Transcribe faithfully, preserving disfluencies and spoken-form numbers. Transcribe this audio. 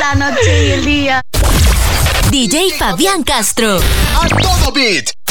la noche y el día. D J Fabián Castro. A todo beat.